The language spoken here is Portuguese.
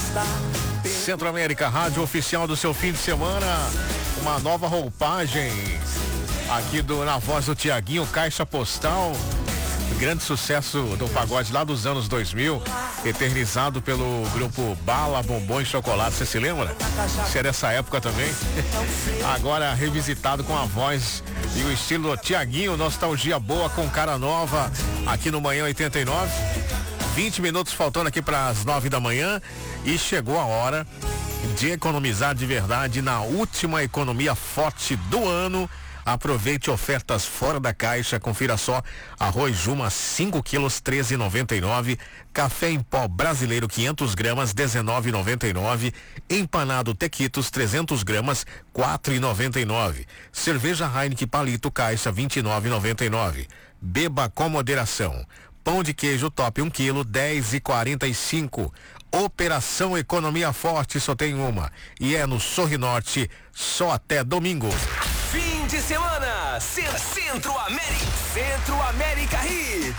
Centro-América, rádio oficial do seu fim de semana. Uma nova roupagem aqui na voz do Tiaguinho, Caixa Postal. Grande sucesso do pagode lá dos anos 2000, eternizado pelo grupo Bala, Bombom e Chocolate. Você se lembra? Você é dessa época também? Agora revisitado com a voz e o estilo do Tiaguinho, nostalgia boa com cara nova aqui no Manhã 89. 20 minutos faltando aqui para as 9 da manhã e chegou a hora de economizar de verdade na última economia forte do ano. Aproveite ofertas fora da caixa, confira só: arroz Juma 5 quilos 13,99, café em pó brasileiro 500 gramas 19,99, empanado Tequitos 300 gramas 4,99, cerveja Heineken Palito caixa 29,99. Beba com moderação. Pão de queijo top 1 quilo 10,45. Operação Economia Forte só tem uma e é no Sorrinorte, só até domingo. Fim de semana, Centro-América Hits.